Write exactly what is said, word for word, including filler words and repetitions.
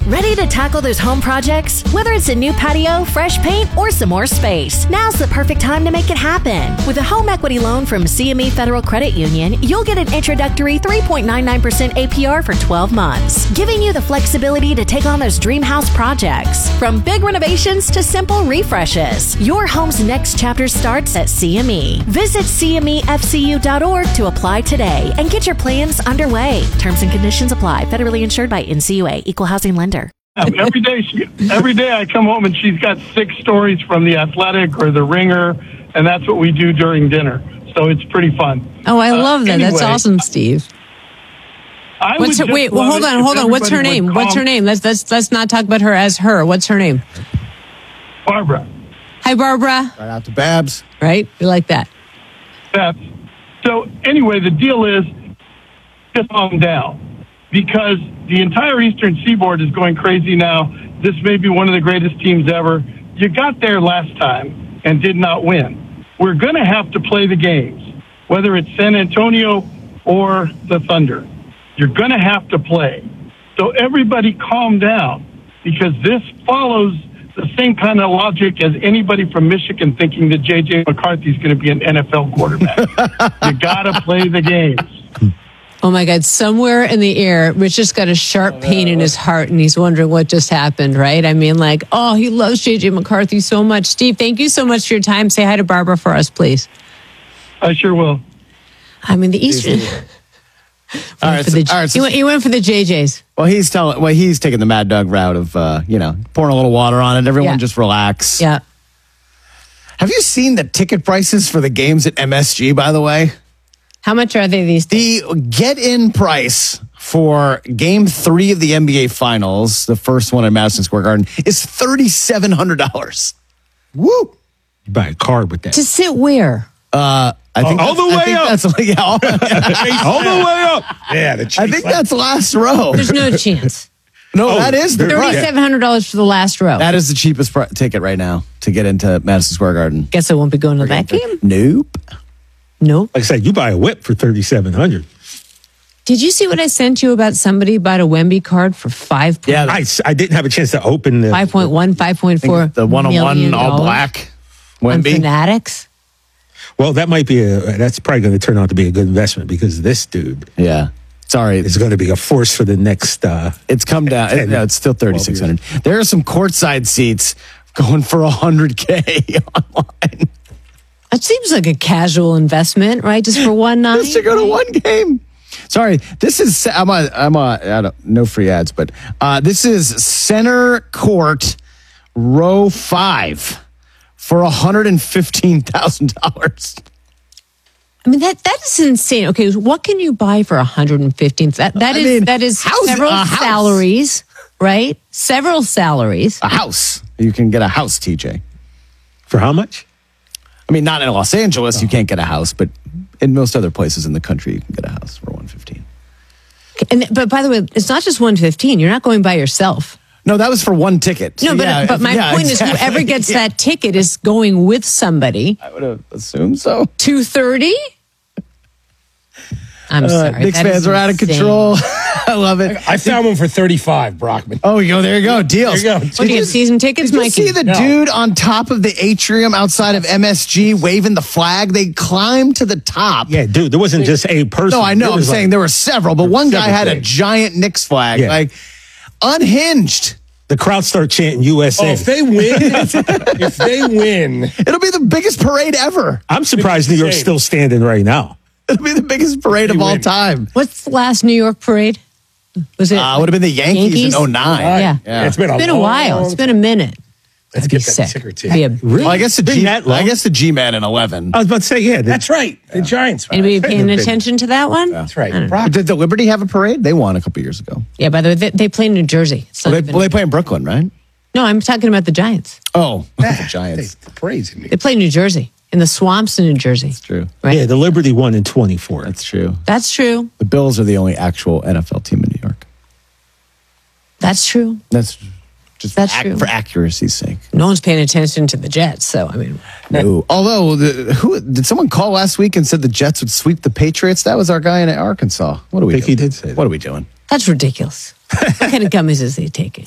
Ready to tackle those home projects? Whether it's a new patio, fresh paint, or some more space, now's the perfect time to make it happen. With a home equity loan from C M E Federal Credit Union, you'll get an introductory three point nine nine percent A P R for twelve months, giving you the flexibility to take on those dream house projects. From big renovations to simple refreshes, your home's next chapter starts at C M E. Visit C M E F C U dot org to apply today and get your plans underway. Terms and conditions apply. Federally insured by N C U A, Equal Housing Lender. every day, she, every day I come home and she's got six stories from The Athletic or The Ringer, and that's what we do during dinner. So it's pretty fun. Oh, I love uh, that. anyway, That's awesome, Steve. I What's her, wait, well, hold on, hold on. What's her name? What's her name? Let's let's let's not talk about her as her. What's her name? Barbara. Hi, Barbara. Right out to Babs. Right, we like that. That's, so anyway, the deal is just calm down. Because the entire Eastern Seaboard is going crazy now. This may be one of the greatest teams ever. You got there last time and did not win. We're going to have to play the games, whether it's San Antonio or the Thunder. You're going to have to play. So everybody calm down, because this follows the same kind of logic as anybody from Michigan thinking that J J McCarthy is going to be an N F L quarterback. You got to play the games. Oh, my God. Somewhere in the air, Rich just got a sharp pain in his heart, and he's wondering what just happened, right? I mean, like, oh, he loves J J McCarthy so much. Steve, thank you so much for your time. Say hi to Barbara for us, please. I sure will. I mean, the Eastern... All right, for the, so, all right, so, he, went, he went for the J Js. well, he's telling. Well, he's taking the Mad Dog route of, uh, you know, pouring a little water on it. Everyone Yeah. just relax. Yeah. Have you seen the ticket prices for the games at M S G? By the way, How much are they these days? the get-in price for Game Three of the N B A Finals, the first one at Madison Square Garden, is thirty-seven hundred dollars. Woo! You buy a card with that. To sit where? Uh, I think all that's- the I way think up. That's, yeah, all, All the way up. Yeah, the I think that's last row. There's no chance. No, Oh, that is the there- price. thirty-seven hundred dollars for the last row. That is the cheapest pr- ticket right now to get into Madison Square Garden. Guess I won't be going to that game. Nope. Nope. Like I said, you buy a whip for thirty-seven hundred. Did you see what I sent you about somebody bought a Wemby card for five? Yeah, I, I didn't have a chance to open the Five point one, five point four. the one-on-one all black on Wemby. Fanatics. Well, that might be a. That's probably going to turn out to be a good investment, because this dude Yeah. Sorry, is going to be a force for the next. Uh, it's come down. It, no, it's still thirty-six hundred. There are some courtside seats going for one hundred K online That seems like a casual investment, right? Just for one night. just to go to one game. Sorry, this is I'm a I'm a I don't no free ads, but uh, this is center court row five for one hundred and fifteen thousand dollars. I mean, that that is insane. Okay, what can you buy for one hundred fifteen? That that I is mean, that is house- several a house. salaries, right? Several salaries. A house. You can get a house, T J. for how much? I mean, not in Los Angeles, you can't get a house, but in most other places in the country, you can get a house for one fifteen. And but by the way, it's not just one fifteen. You're not going by yourself. No, that was for one ticket. No, So, but yeah, but if- my yeah, point exactly. is, whoever gets Yeah. that ticket is going with somebody. I would have assumed so. Two thirty. I'm Uh, sorry. Knicks that fans is are out of insane. control. I love it. I found one for thirty-five, Brockman. Oh, you go. There you go. Deals. There you go. What do you have, season tickets, Did you Mikey? see the No. dude on top of the atrium outside of M S G waving the flag? They climbed to the top. Yeah, dude, there wasn't just a person. No, I know. There I'm was saying like there were several, but one guy several had a things. giant Knicks flag, Yeah. like unhinged. the crowd start chanting U S A. Oh, if they win, if they win, It'll be the biggest parade ever. I'm surprised New York's insane. still standing right now. It'll be the biggest parade of all win. time. What's the last New York parade? Was it? Uh, would have been the Yankees, Yankees? in oh nine. Yeah. Yeah. it's been a, It's been a long while. It's been a minute. Let's That'd be get that sick. ticker too. Be a- Well, I guess the Been G. that long? I guess the G-Man in eleven. I was about to say, yeah. That's right. The Giants. Anybody paying Big- attention to that one? That's right. I don't know. Brock, Did the Liberty have a parade? They won a couple years ago. Yeah, by the way, they, they play in New Jersey. It's not Well, they, even- well, they play in Brooklyn, right? no, I'm talking about the Giants. Oh, the Giants. the parade's in me. They play in New Jersey, in the swamps in New Jersey. That's true. Right? Yeah, the Liberty won in twenty-four. That's true. That's true. The Bills are the only actual N F L team in New York. That's true. That's just That's for, ac- true. for accuracy's sake. No one's paying attention to the Jets, so I mean, No. Although, the, who did someone call last week and said the Jets would sweep the Patriots? That was our guy in Arkansas. What are we I think doing? he did say that. What are we doing? that's ridiculous. What kind of gummies is he taking?